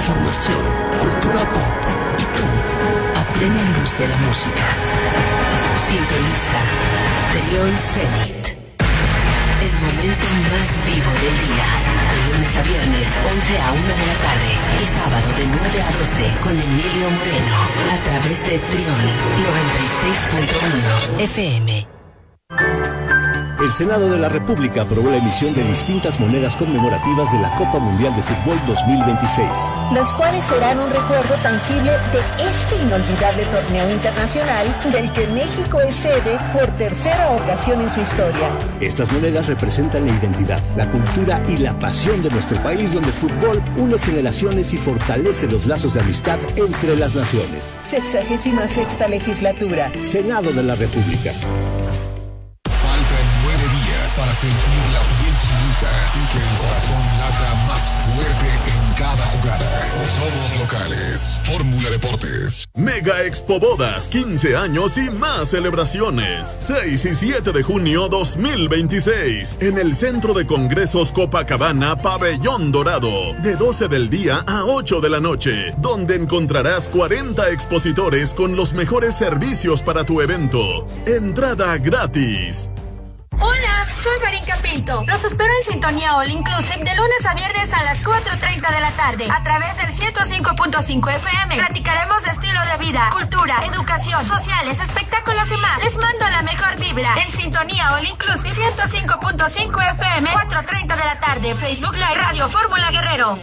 información, cultura pop y tú, a plena luz de la música. Sintoniza Trión Zenit, el momento más vivo del día. De lunes a viernes, 11 a 1 de la tarde. Y sábado de 9 a 12 con Emilio Moreno. A través de Trión 96.1 FM. El Senado de la República aprobó la emisión de distintas monedas conmemorativas de la Copa Mundial de Fútbol 2026. Las cuales serán un recuerdo tangible de este inolvidable torneo internacional del que México es sede por tercera ocasión en su historia. Estas monedas representan la identidad, la cultura y la pasión de nuestro país, donde el fútbol une generaciones y fortalece los lazos de amistad entre las naciones. 66ª legislatura. Senado de la República. Para sentir la piel chinita y que el corazón lata más fuerte en cada jugada. Somos locales. Fórmula Deportes. Mega Expo Bodas, 15 años y más celebraciones. 6 y 7 de junio 2026. En el Centro de Congresos Copacabana, Pabellón Dorado. De 12 del día a 8 de la noche. Donde encontrarás 40 expositores con los mejores servicios para tu evento. Entrada gratis. Hola, soy Marinka Pinto. Los espero en Sintonía All Inclusive de lunes a viernes a las 4:30 de la tarde. A través del 105.5 FM. Platicaremos de estilo de vida, cultura, educación, sociales, espectáculos y más. Les mando la mejor vibra. En Sintonía All Inclusive 105.5 FM, 4:30 de la tarde. Facebook Live Radio Fórmula Guerrero.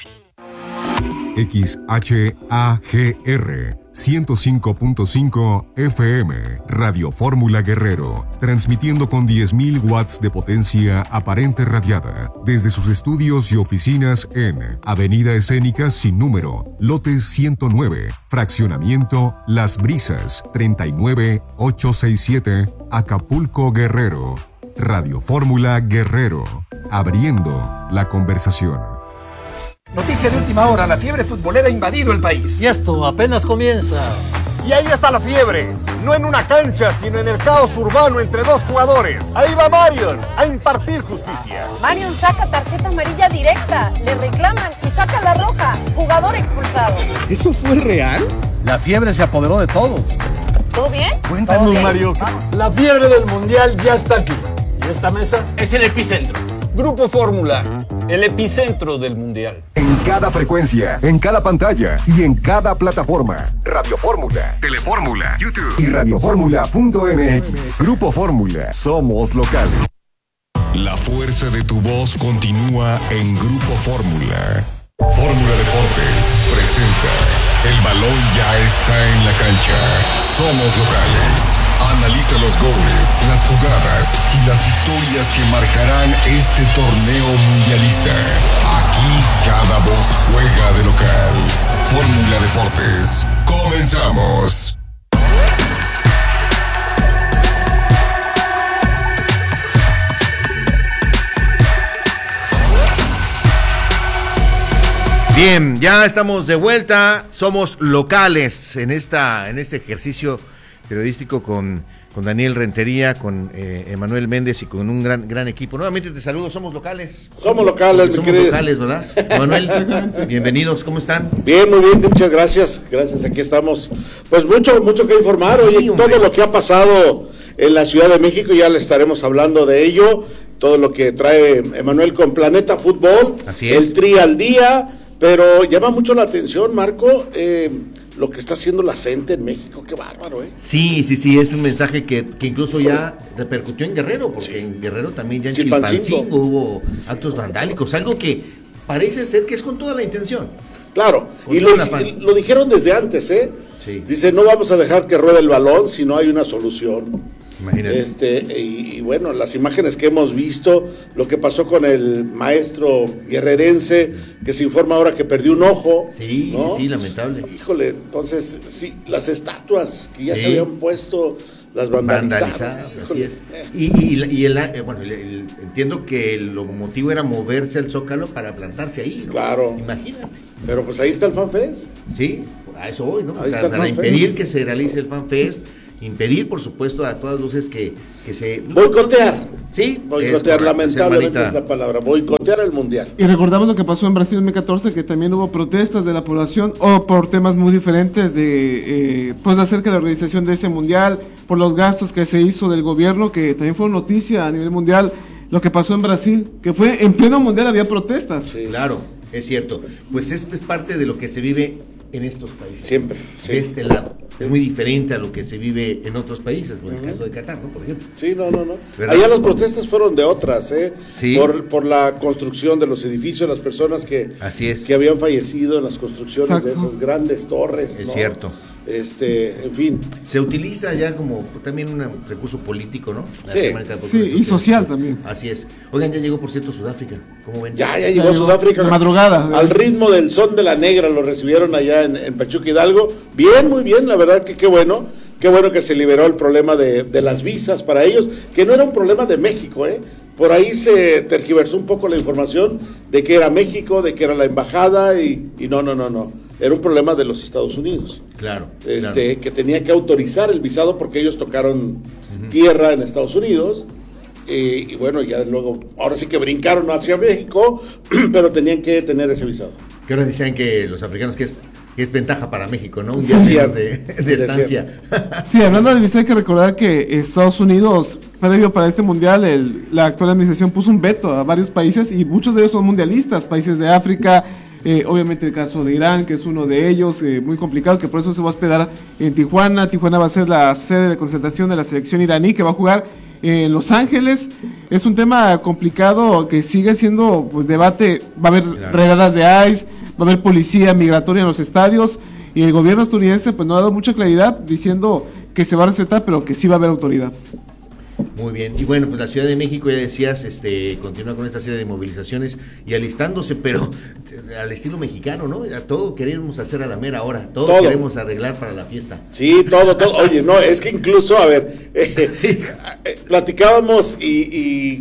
XHAGR 105.5 FM, Radio Fórmula Guerrero, transmitiendo con 10.000 watts de potencia aparente radiada, desde sus estudios y oficinas en Avenida Escénica sin número, lote 109, fraccionamiento Las Brisas, 39867, Acapulco, Guerrero. Radio Fórmula Guerrero, abriendo la conversación. Noticia de última hora, la fiebre futbolera ha invadido el país. Y esto apenas comienza. Y ahí está la fiebre, no en una cancha, sino en el caos urbano entre dos jugadores. Ahí va Marion a impartir justicia. Marion saca tarjeta amarilla directa, le reclaman y saca la roja. Jugador expulsado. ¿Eso fue real? La fiebre se apoderó de todo. ¿Todo bien? Cuéntanos, Mario. La fiebre del mundial ya está aquí. Y esta mesa es el epicentro. Grupo Fórmula, el epicentro del mundial. En cada frecuencia, en cada pantalla y en cada plataforma. Radio Fórmula, Telefórmula, YouTube y radioformula.mx. Grupo Fórmula, somos local. La fuerza de tu voz continúa en Grupo Fórmula. Fórmula Deportes presenta El balón ya está en la cancha. Somos locales. Analiza los goles, las jugadas y las historias que marcarán este torneo mundialista. Aquí cada voz juega de local. Fórmula Deportes. Comenzamos. Bien, ya estamos de vuelta, somos locales en este ejercicio periodístico con Daniel Rentería, con Emanuel Méndez y con un gran equipo. Nuevamente te saludo, somos locales. Somos locales, mi querido. Somos locales, ¿verdad? Emanuel, bienvenidos, ¿cómo están? Bien, muy bien, muchas gracias, aquí estamos. Pues mucho que informar, sí, oye, todo lo que ha pasado en la Ciudad de México, ya le estaremos hablando de ello, todo lo que trae Emanuel con Planeta Fútbol, así es. El Tri al día. Pero llama mucho la atención, Marco, lo que está haciendo la CENTE en México, qué bárbaro, ¿eh? Sí, es un mensaje que incluso ya repercutió en Guerrero, porque en Guerrero también ya en Chilpancingo hubo actos vandálicos, algo que parece ser que es con toda la intención. Claro, y lo dijeron desde antes, ¿eh? Sí. Dice, no vamos a dejar que ruede el balón si no hay una solución. Imagínate. Y bueno, las imágenes que hemos visto, lo que pasó con el maestro guerrerense, que se informa ahora que perdió un ojo. Sí, ¿no? sí, lamentable. Híjole, entonces, sí, las estatuas que ya se habían puesto, las vandalizadas. Así es. Bueno, entiendo que el motivo era moverse al Zócalo para plantarse ahí, ¿no? Claro. Imagínate. Pero pues ahí está el FanFest. Sí, a eso voy, ¿no? O sea, para impedir que se realice el FanFest. impedir, por supuesto, a todas luces que se... Boicotear. Sí. Boicotear, lamentablemente es la palabra, boicotear el Mundial. Y recordamos lo que pasó en Brasil en 2014, que también hubo protestas de la población, o por temas muy diferentes de pues acerca de la organización de ese Mundial, por los gastos que se hizo del gobierno, que también fue noticia a nivel mundial, lo que pasó en Brasil, que fue en pleno Mundial había protestas. Sí, claro, es cierto. Pues es parte de lo que se vive en estos países. Siempre. De este lado. Es muy diferente a lo que se vive en otros países, en el caso de Qatar, ¿no? Por ejemplo. Sí, no. Allá las protestas fueron de otras, Sí. Por la construcción de los edificios, las personas que habían fallecido en las construcciones de esas grandes torres. Es ¿no? cierto. En fin. Se utiliza ya como también un recurso político, ¿no? Sí, y social también. Así es. Oigan, ya llegó, por cierto, Sudáfrica. ¿Cómo ven? Ya llegó Sudáfrica. Madrugada. Al ritmo del son de la negra lo recibieron allá en Pachuca Hidalgo. Bien, muy bien, la verdad que qué bueno. Qué bueno que se liberó el problema de las visas para ellos, que no era un problema de México, Por ahí se tergiversó un poco la información de que era México, de que era la embajada y no. Era un problema de los Estados Unidos. Claro. Que tenía que autorizar el visado porque ellos tocaron tierra en Estados Unidos. Y bueno, ya luego, ahora sí que brincaron hacia México, pero tenían que tener ese visado. Que ahora decían que los africanos que es ventaja para México, ¿no? Un día menos de estancia. Sí, hablando de visado, hay que recordar que Estados Unidos, previo para este mundial, la actual administración puso un veto a varios países y muchos de ellos son mundialistas, países de África, obviamente el caso de Irán, que es uno de ellos, muy complicado, que por eso se va a hospedar en Tijuana. Tijuana va a ser la sede de concentración de la selección iraní, que va a jugar en Los Ángeles. Es un tema complicado que sigue siendo pues debate. Va a haber redadas de ICE, va a haber policía migratoria en los estadios, y el gobierno estadounidense pues no ha dado mucha claridad diciendo que se va a respetar, pero que sí va a haber autoridad. Muy bien, y bueno, pues la Ciudad de México, ya decías, continúa con esta serie de movilizaciones y alistándose, pero al estilo mexicano, ¿no? A todo queremos hacer a la mera hora, todo queremos arreglar para la fiesta. Sí, todo. Oye, no, es que incluso, a ver, platicábamos y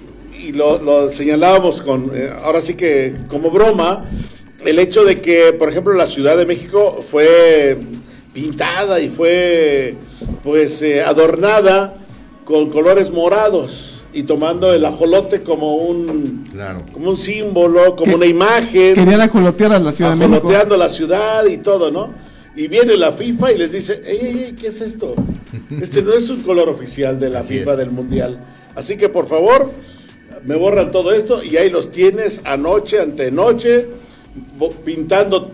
lo señalábamos ahora sí que como broma, el hecho de que, por ejemplo, la Ciudad de México fue pintada y fue, pues, adornada con colores morados y tomando el ajolote como un símbolo, como una imagen. Querían ajolotear a la Ciudad de México. Ajoloteando la ciudad y todo, ¿no? Y viene la FIFA y les dice, ey, ¿qué es esto? Este no es un color oficial de la FIFA del Mundial. Así que, por favor, me borran todo esto y ahí los tienes antenoche, pintando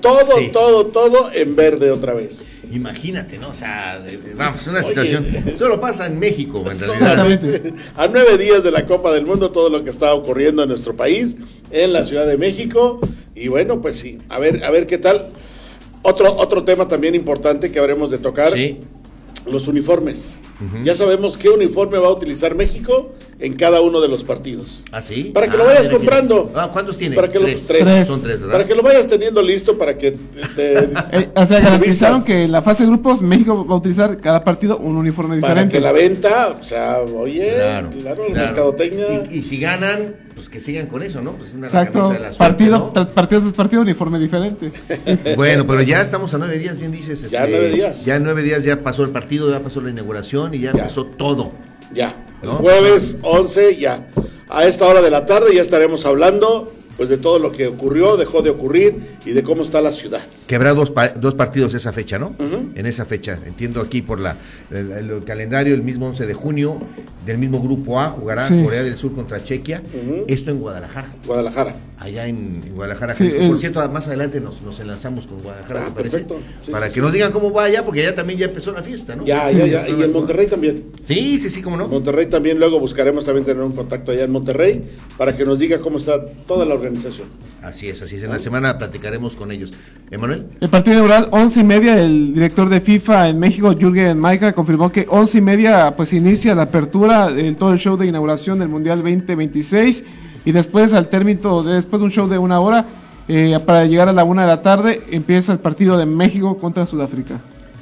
todo en verde otra vez. Imagínate, ¿no? O sea, vamos, una situación. Solo pasa en México, en realidad. A 9 días de la Copa del Mundo, todo lo que está ocurriendo en nuestro país, en la Ciudad de México. Y bueno, pues sí, a ver qué tal. Otro tema también importante que habremos de tocar, los uniformes. Ya sabemos qué uniforme va a utilizar México en cada uno de los partidos. ¿Ah, sí? Para que lo vayas comprando. ¿Cuántos tiene? Para que tres. Son tres, ¿verdad? Para que lo vayas teniendo listo para que o sea, garantizaron que en la fase de grupos México va a utilizar cada partido un uniforme diferente. Para que la venta, o sea, oye, claro, la mercadotecnia. Y si ganan, pues que sigan con eso, ¿no? Pues una exacto, camisa de la suerte, partido tras partido, uniforme diferente. Bueno, pero ya estamos a 9 días, bien dices. Ya 9 días. Ya 9 días, ya pasó el partido, ya pasó la inauguración y ya empezó todo. Ya, el jueves 11, ya. A esta hora de la tarde ya estaremos hablando pues de todo lo que ocurrió, dejó de ocurrir y de cómo está la ciudad. Que habrá dos partidos esa fecha, ¿no? En esa fecha, entiendo aquí por el calendario, el mismo 11 de junio, del mismo grupo A, jugará Corea del Sur contra Chequia, esto en Guadalajara. Allá en Guadalajara. Sí, por cierto, más adelante nos enlazamos con Guadalajara, ¿te parece? Sí, para que nos digan cómo va allá, porque allá también ya empezó la fiesta, ¿no? Ya, y en Monterrey también. Sí, cómo no. Monterrey también, luego buscaremos también tener un contacto allá en Monterrey, para que nos diga cómo está toda la organización. Así es, en la semana platicaremos con ellos. ¿Emanuel? El partido inaugural, 11:30, el director de FIFA en México, Jürgen Maica, confirmó que 11:30 pues inicia la apertura de todo el show de inauguración del Mundial 2026 y después después de un show de 1 hora, para llegar a la 1 de la tarde, empieza el partido de México contra Sudáfrica.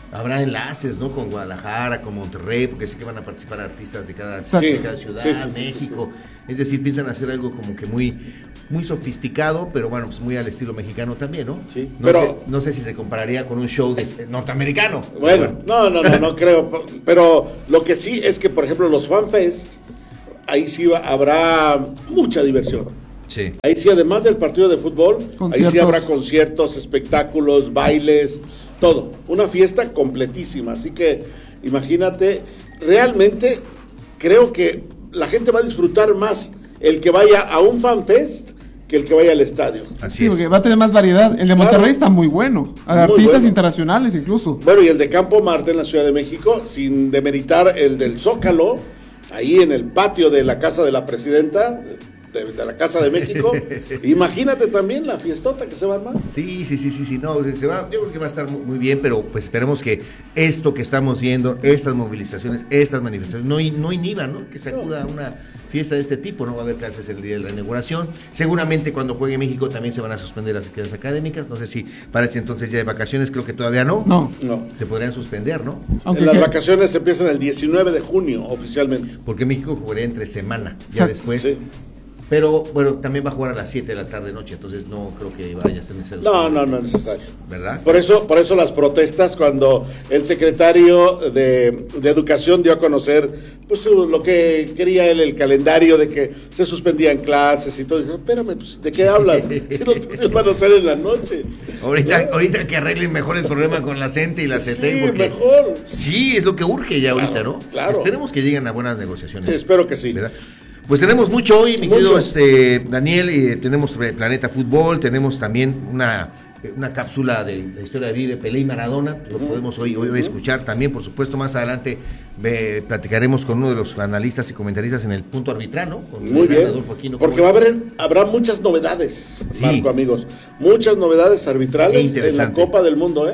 habrá enlaces, ¿no? Con Guadalajara, con Monterrey, porque sé que van a participar artistas de cada ciudad, México. Es decir, piensan hacer algo como que muy sofisticado, pero bueno, pues muy al estilo mexicano también, ¿no? Sí. No sé si se compararía con un show norteamericano. Bueno, no creo. Pero lo que sí es que, por ejemplo, los FanFest, ahí sí habrá mucha diversión. Sí. Ahí sí, además del partido de fútbol, ahí sí habrá conciertos, espectáculos, bailes, todo. Una fiesta completísima. Así que, imagínate, realmente creo que la gente va a disfrutar más el que vaya a un FanFest que el que vaya al estadio. Así es. Porque va a tener más variedad. El de Monterrey está muy bueno. Artistas internacionales incluso. Bueno, y el de Campo Marte en la Ciudad de México, sin demeritar el del Zócalo, ahí en el patio de la casa de la presidenta, de la Casa de México. Imagínate también la fiestota que se va a armar. Sí, no, yo creo que va a estar muy bien, pero pues esperemos que esto que estamos viendo, estas movilizaciones, estas manifestaciones, no inhiban, ¿no? Que se acuda a una fiesta de este tipo, no va a haber clases el día de la inauguración. Seguramente cuando juegue México también se van a suspender las actividades académicas, no sé si para ese entonces ya hay vacaciones, creo que todavía no. No. Se podrían suspender, ¿no? Aunque las vacaciones empiezan el 19 de junio oficialmente. Porque México jugaría entre semana, ya después. Sí. Pero, bueno, también va a jugar a las 7 de la tarde-noche, entonces no creo que vaya a ser necesario. No es necesario. ¿Verdad? Por eso las protestas, cuando el secretario de Educación dio a conocer pues lo que quería él, el calendario de que se suspendían clases y todo. Dijo, espérame, pues, ¿de qué hablas? Si los partidos van a ser en la noche. Ahorita que arreglen mejor el problema con la CENTE y la CETEC. Sí, mejor. Sí, es lo que urge ya ahorita, claro, ¿no? Claro. Esperemos que lleguen a buenas negociaciones. Sí, espero que sí. ¿Verdad? Pues tenemos mucho hoy, mi querido Daniel, y tenemos Planeta Fútbol, tenemos también una cápsula de la historia de vida de Pelé y Maradona, lo podemos hoy escuchar también, por supuesto, más adelante platicaremos con uno de los analistas y comentaristas en el punto arbitral, ¿no? Muy bien, porque habrá muchas novedades, sí. Marco, amigos, muchas novedades arbitrales en la Copa del Mundo,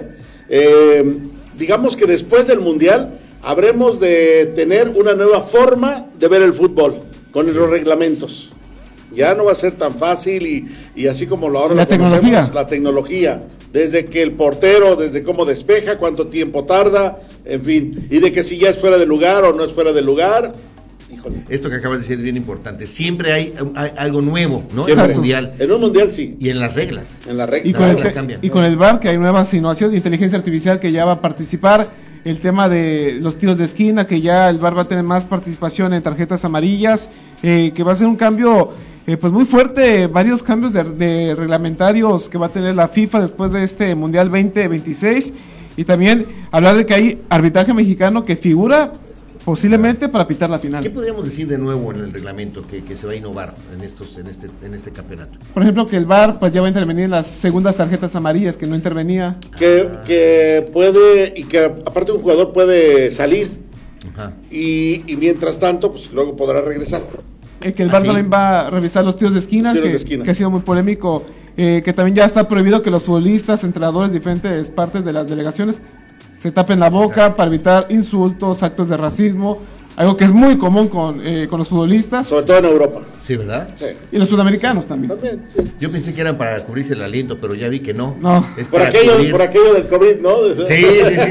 digamos que después del Mundial habremos de tener una nueva forma de ver el fútbol, con los reglamentos. Ya no va a ser tan fácil y así como ahora lo conocemos, la tecnología, desde que el portero, desde cómo despeja, cuánto tiempo tarda, en fin, y de que si ya es fuera de lugar o no es fuera de lugar. Híjole. Esto que acabas de decir es bien importante. Siempre hay algo nuevo, ¿no? En un mundial. En un mundial sí. Y en las reglas. En las reglas. Y con el VAR, que hay nuevas innovaciones de inteligencia artificial que ya va a participar. El tema de los tiros de esquina, que ya el VAR va a tener más participación en tarjetas amarillas, que va a ser un cambio pues muy fuerte, varios cambios de reglamentarios que va a tener la FIFA después de este Mundial 2026, y también hablar de que hay arbitraje mexicano que figura posiblemente para pitar la final. ¿Qué podríamos decir de nuevo en el reglamento que se va a innovar en este campeonato? Por ejemplo, que el VAR pues ya va a intervenir en las segundas tarjetas amarillas, que no intervenía. Que puede, y que aparte un jugador puede salir. Ajá. Y mientras tanto, pues luego podrá regresar. Que el VAR también va a revisar los tiros de esquina, que ha sido muy polémico, que también ya está prohibido que los futbolistas, entrenadores, diferentes partes de las delegaciones se tapen la boca para evitar insultos, actos de racismo, algo que es muy común con los futbolistas. Sobre todo en Europa. Sí, ¿verdad? Sí. Y los sudamericanos también. Sí. Yo pensé que eran para cubrirse el aliento, pero ya vi que no. No. Es por aquello del COVID, ¿no? Sí.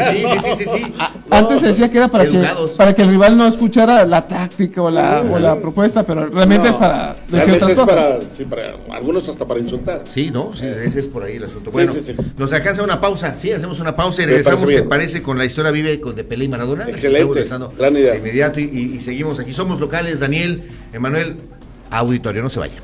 Antes se decía que era para que el rival no escuchara la táctica o la propuesta, pero realmente es para decir otras cosas. Para algunos hasta para insultar. Sí, ¿no? Sí, ese es por ahí el asunto. Bueno, nos alcanza una pausa. Sí, hacemos una pausa y regresamos, ¿te parece? Con la historia vive de Pelé y Maradona. Excelente, gran idea. De inmediato y seguimos aquí. Somos locales, Daniel, Emanuel, auditorio, no se vaya.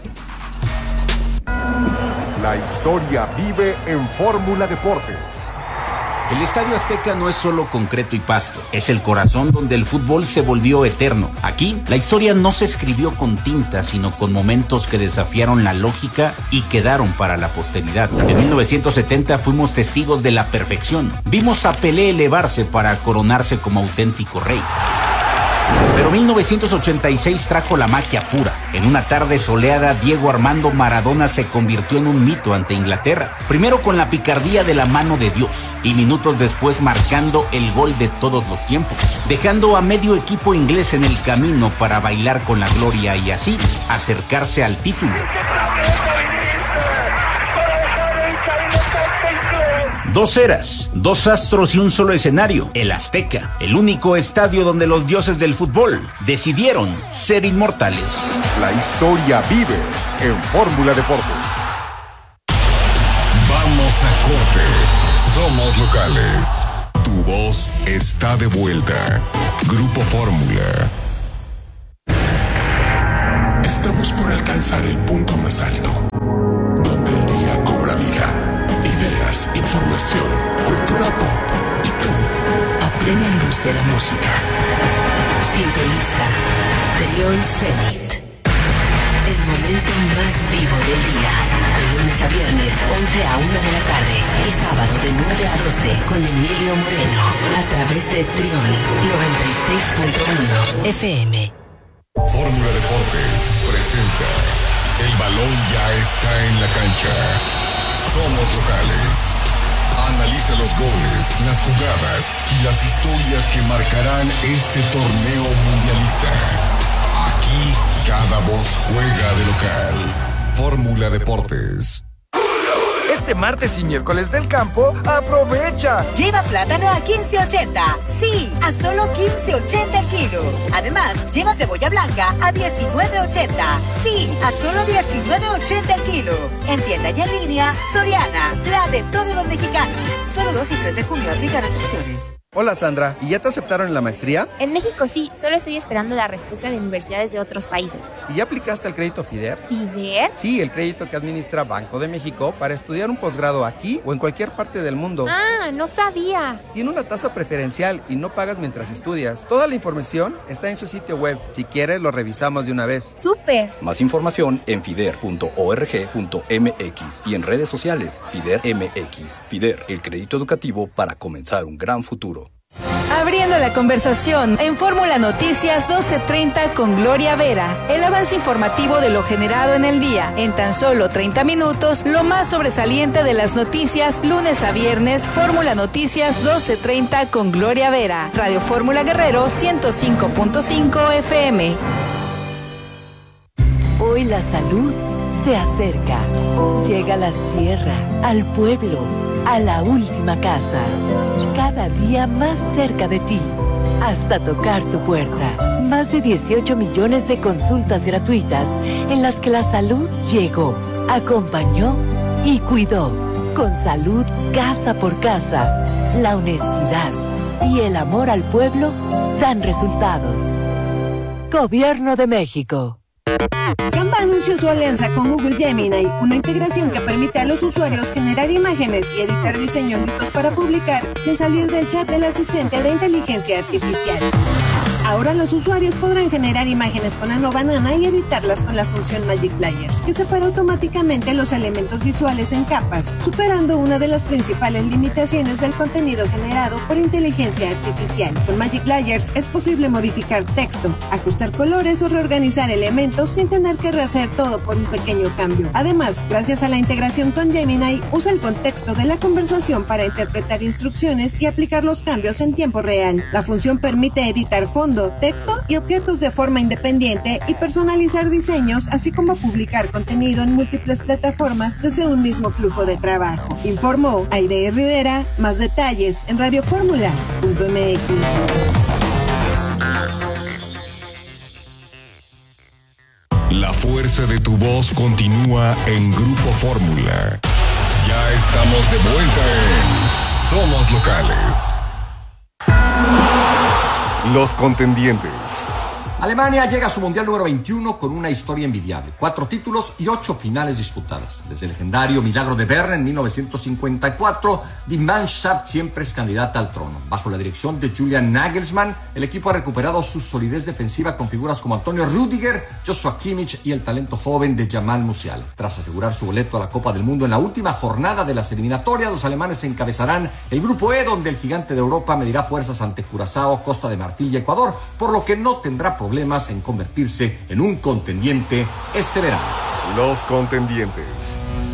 La historia vive en Fórmula Deportes. El Estadio Azteca no es solo concreto y pasto, es el corazón donde el fútbol se volvió eterno. Aquí, la historia no se escribió con tinta, sino con momentos que desafiaron la lógica y quedaron para la posteridad. En 1970 fuimos testigos de la perfección. Vimos a Pelé elevarse para coronarse como auténtico rey. Pero 1986 trajo la magia pura. En una tarde soleada, Diego Armando Maradona se convirtió en un mito ante Inglaterra. Primero con la picardía de la mano de Dios y minutos después marcando el gol de todos los tiempos, dejando a medio equipo inglés en el camino para bailar con la gloria y así acercarse al título. Dos eras, dos astros y un solo escenario, el Azteca, el único estadio donde los dioses del fútbol decidieron ser inmortales. La historia vive en Fórmula Deportes. Vamos a corte. Somos locales. Tu voz está de vuelta. Grupo Fórmula. Estamos por alcanzar el punto más alto, donde el día cobra vida. Ideas, información, cultura pop y tú, a plena luz de la música. Sintoniza Trión Zenit. El momento más vivo del día. De lunes a viernes, 11 a 1 de la tarde. Y sábado de 9 a 12 con Emilio Moreno. A través de Trión 96.1 FM. Fórmula Deportes presenta El balón ya está en la cancha. Somos locales. Analiza los goles, las jugadas y las historias que marcarán este torneo mundialista. Aquí cada voz juega de local. Fórmula Deportes. Este martes y miércoles del campo, aprovecha. Lleva plátano a 15.80. Sí, a solo 15.80 el kilo. Además, lleva cebolla blanca a 19.80. Sí, a solo 19.80 el kilo. En tienda y en línea, Soriana, la de todos los mexicanos. Solo 2 y 3 de junio aplica restricciones. Hola Sandra, ¿y ya te aceptaron en la maestría? En México sí, solo estoy esperando la respuesta de universidades de otros países. ¿Y ya aplicaste al crédito FIDER? ¿FIDER? Sí, el crédito que administra Banco de México para estudiar un posgrado aquí o en cualquier parte del mundo. Ah, no sabía. Tiene una tasa preferencial y no pagas mientras estudias. Toda la información está en su sitio web. Si quieres, lo revisamos de una vez. ¡Súper! Más información en fider.org.mx y en redes sociales FIDER MX. FIDER, el crédito educativo para comenzar un gran futuro. Abriendo la conversación en Fórmula Noticias 12:30 con Gloria Vera. El avance informativo de lo generado en el día. En tan solo 30 minutos, lo más sobresaliente de las noticias, lunes a viernes, Fórmula Noticias 12:30 con Gloria Vera. Radio Fórmula Guerrero 105.5 FM. Hoy la salud se acerca. Llega a la sierra, al pueblo, a la última casa. Cada día más cerca de ti, hasta tocar tu puerta. Más de 18 millones de consultas gratuitas en las que la salud llegó, acompañó y cuidó. Con salud casa por casa, la honestidad y el amor al pueblo dan resultados. Gobierno de México. Canva anunció su alianza con Google Gemini, una integración que permite a los usuarios generar imágenes y editar diseños listos para publicar sin salir del chat del asistente de inteligencia artificial. Ahora los usuarios podrán generar imágenes con Ano Banana y editarlas con la función Magic Layers, que separa automáticamente los elementos visuales en capas, superando una de las principales limitaciones del contenido generado por inteligencia artificial. Con Magic Layers es posible modificar texto, ajustar colores o reorganizar elementos sin tener que rehacer todo por un pequeño cambio. Además, gracias a la integración con Gemini, usa el contexto de la conversación para interpretar instrucciones y aplicar los cambios en tiempo real. La función permite editar fondo, texto y objetos de forma independiente y personalizar diseños, así como publicar contenido en múltiples plataformas desde un mismo flujo de trabajo. Informó Aide Rivera. Más detalles en radioformula.mx. La fuerza de tu voz continúa en Grupo Fórmula. Ya estamos de vuelta en Somos Locales. Los contendientes. Alemania llega a su Mundial número 21 con una historia envidiable. 4 títulos y 8 finales disputadas. Desde el legendario milagro de Bern en 1954, Die Mannschaft siempre es candidata al trono. Bajo la dirección de Julian Nagelsmann, el equipo ha recuperado su solidez defensiva con figuras como Antonio Rüdiger, Joshua Kimmich y el talento joven de Jamal Musiala. Tras asegurar su boleto a la Copa del Mundo en la última jornada de las eliminatorias, los alemanes encabezarán el Grupo E, donde el gigante de Europa medirá fuerzas ante Curazao, Costa de Marfil y Ecuador, por lo que no tendrá problemas en convertirse en un contendiente este verano. Los contendientes.